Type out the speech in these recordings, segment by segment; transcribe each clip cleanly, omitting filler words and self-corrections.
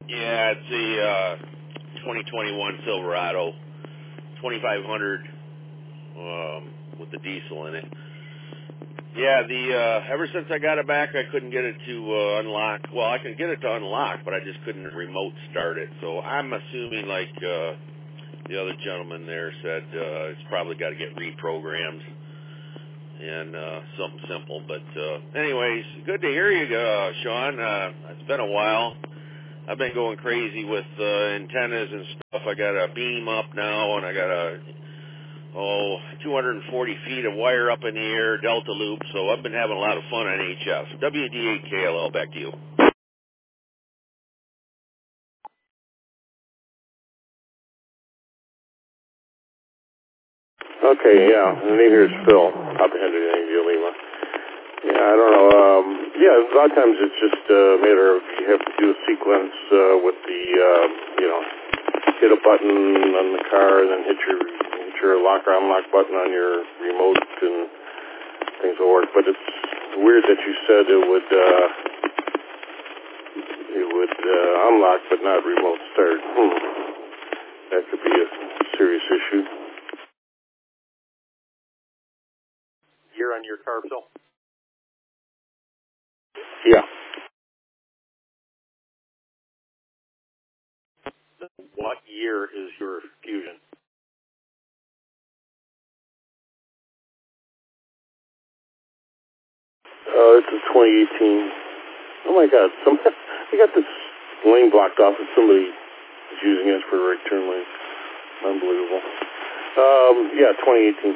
Yeah, it's a 2021 Silverado, 2500 with the diesel in it. Yeah, ever since I got it back, I couldn't get it to unlock. Well, I could get it to unlock, but I just couldn't remote start it. So I'm assuming, like the other gentleman there said, it's probably got to get reprogrammed and something simple. But anyways, good to hear you, Sean. It's been a while. I've been going crazy with antennas and stuff. I got a beam up now, and I got 240 feet of wire up in the air, Delta loop. So I've been having a lot of fun on HF. WD8KLL, back to you. Okay, yeah. The name here is Phil. Papa Henry, India Lima. Yeah, I don't know. Yeah, a lot of times it's just a matter of you have to do a sequence with the, hit a button on the car and then hit your lock or unlock button on your remote and things will work. But it's weird that you said it would unlock but not remote start. That could be a serious issue. Year on your car, Phil? Yeah. What year is your Fusion? It's a 2018. Oh my God! I got this lane blocked off, and somebody is using it for a right turn lane. Unbelievable. Yeah, 2018.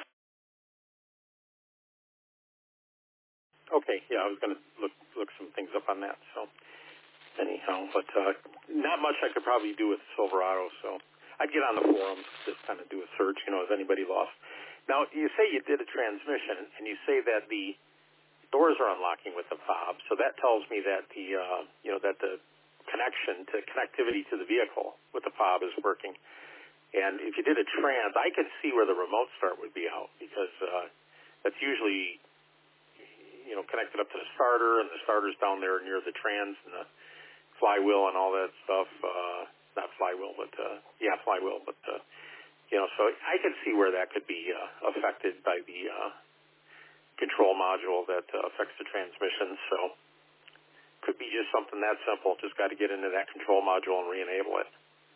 Okay, yeah, I was going to look some things up on that. So anyhow, but not much I could probably do with Silverado. So I'd get on the forums, just kind of do a search. Has anybody lost? Now you say you did a transmission, and you say that the doors are unlocking with the fob. So that tells me that that the connectivity to the vehicle with the fob is working. And if you did a trans, I could see where the remote start would be out, because that's usually connected up to the starter, and the starter's down there near the trans and the flywheel and all that stuff. Not flywheel, but flywheel. But so I could see where that could be affected by the control module that affects the transmission. So could be just something that simple. Just got to get into that control module and re-enable it.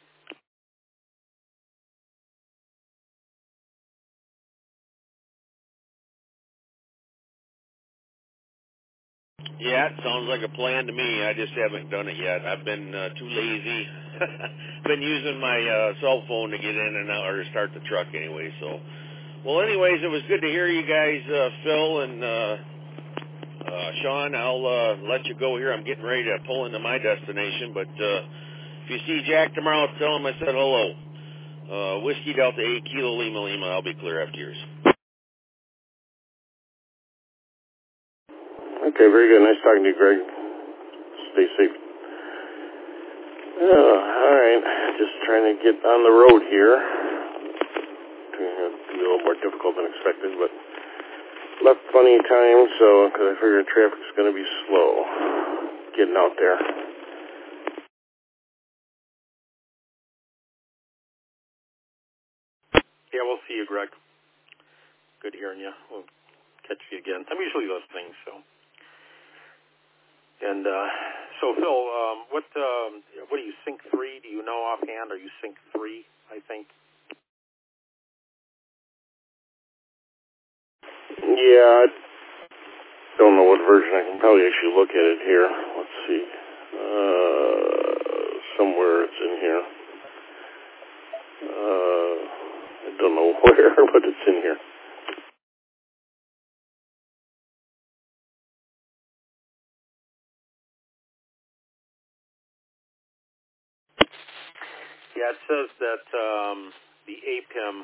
Yeah, it sounds like a plan to me. I just haven't done it yet. I've been too lazy. Been using my cell phone to get in and out, or to start the truck anyway. So, well, anyways, it was good to hear you guys, Phil and Sean. I'll let you go here. I'm getting ready to pull into my destination. But if you see Jack tomorrow, tell him I said hello. Whiskey Delta 8 Kilo Lima Lima. I'll be clear after yours. Okay, very good. Nice talking to you, Greg. Stay safe. All right. Just trying to get on the road here. It's going to be a little more difficult than expected, but left plenty of time, because I figured traffic's going to be slow getting out there. Yeah, we'll see you, Greg. Good hearing you. We'll catch you again. I'm usually listening, so. And so, Phil, what do you, Sync 3? Do you know offhand? Are you Sync 3, I think? Yeah, I don't know what version. I can probably actually look at it here. Let's see. Somewhere it's in here. I don't know where, but it's in here. Yeah, it says that the APIM,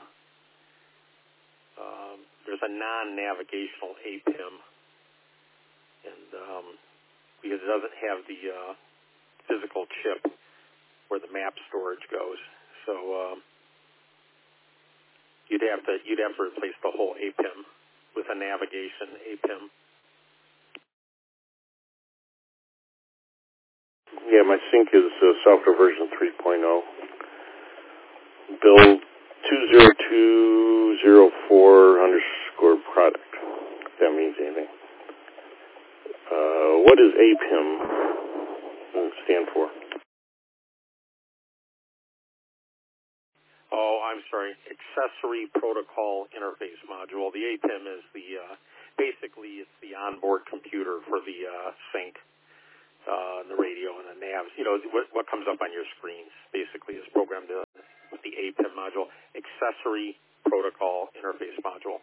there's a non-navigational APIM, and because it doesn't have the physical chip where the map storage goes, so you'd have to replace the whole APIM with a navigation APIM. Yeah, my sync is software version 3.0. Bill 20204_product, if that means anything. What does APIM stand for? Oh, I'm sorry. Accessory Protocol Interface Module. The APIM is basically it's the onboard computer for the sync, the radio, and the navs. You know, what comes up on your screens basically is programmed with the APIM module, Accessory Protocol Interface Module.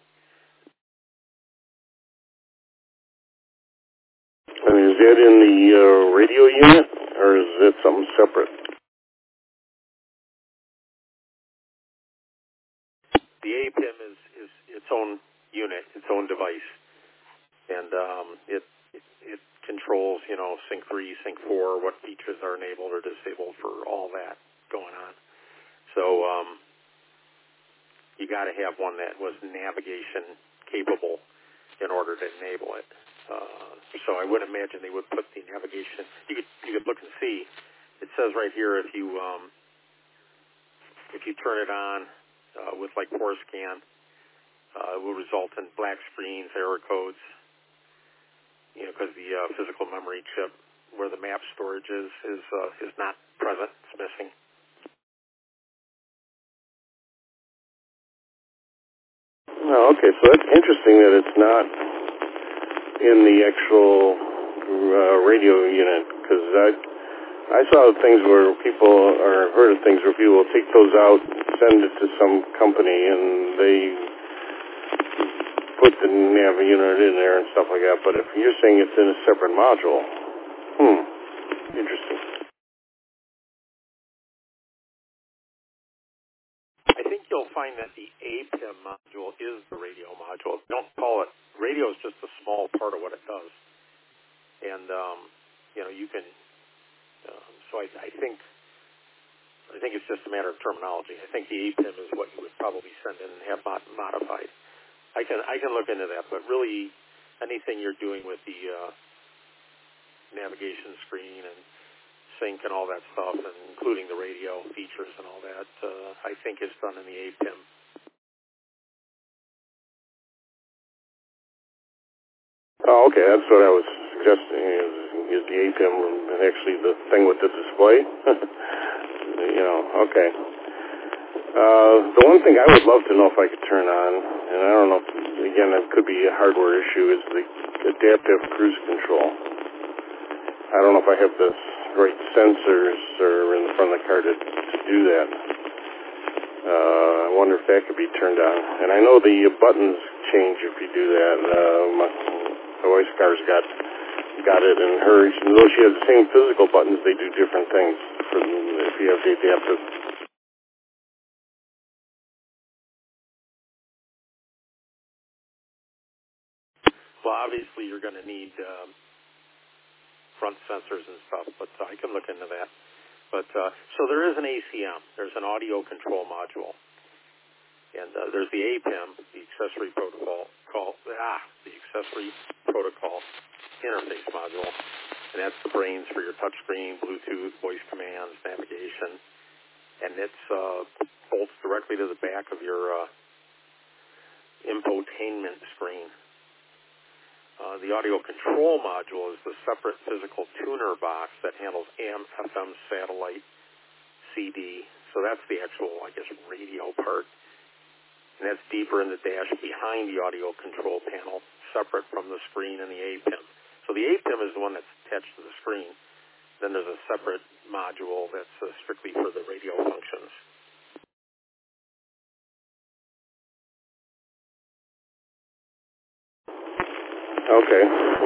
I mean, is that in the radio unit, or is that something separate? The APIM is its own unit, its own device, and it controls, you know, Sync 3, Sync 4, what features are enabled or disabled for all that going on. So you got to have one that was navigation capable in order to enable it. So I would imagine they would put the navigation. You could look and see. It says right here if you turn it on with like ForScan, it will result in black screens, error codes. You know, because the physical memory chip where the map storage is not present. It's missing. Oh, okay, so that's interesting that it's not in the actual radio unit, because I saw things where people, or heard of things where people will take those out, send it to some company, and they put the nav unit in there and stuff like that. But if you're saying it's in a separate module, interesting. I think you'll find that the APIM module is the radio module. Don't call it. Radio is just a small part of what it does. And, you know, you can, so I think it's just a matter of terminology. I think the APIM is what you would probably send in and have modified. I can look into that, but really anything you're doing with the navigation screen and sync and all that stuff, and including the radio features and all that, I think is done in the APIM. Oh, okay, that's what I was suggesting, is the APIM and actually the thing with the display. You know, okay. The one thing I would love to know if I could turn on, and I don't know, again, it could be a hardware issue, is the adaptive cruise control. I don't know if I have the right sensors or in the front of the car to do that. I wonder if that could be turned on. And I know the buttons change if you do that. My wife's car's got it, and hers, though she has the same physical buttons, they do different things if you have the adaptive. Well, obviously you're going to need front sensors and stuff, but I can look into that. But so there is an ACM. There's an audio control module, and there's the APIM, the accessory protocol interface module, and that's the brains for your touchscreen, Bluetooth, voice commands, navigation, and it's bolts directly to the back of your infotainment screen. The audio control module is the separate physical tuner box that handles AM, FM, satellite, CD. So that's the actual, I guess, radio part. And that's deeper in the dash behind the audio control panel, separate from the screen and the APIM. So the APIM is the one that's attached to the screen. Then there's a separate module that's strictly for the radio functions. Okay.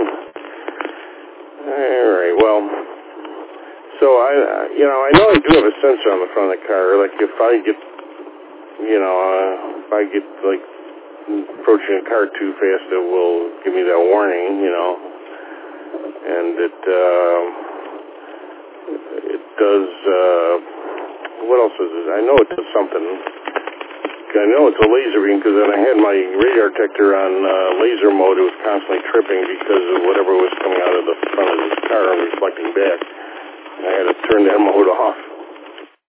All right. Well, so I know I do have a sensor on the front of the car. Like if I get, like approaching a car too fast, it will give me that warning. And it does. What else is it? I know it does something. I know it's a laser beam because when I had my radar detector on laser mode, it was constantly tripping because of whatever was coming out of the front of this car and reflecting back. I had to turn that mode off.